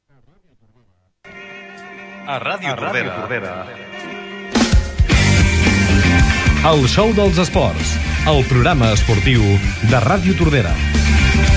A Ràdio Tordera. El show dels esports, el programa esportiu de Ràdio Tordera.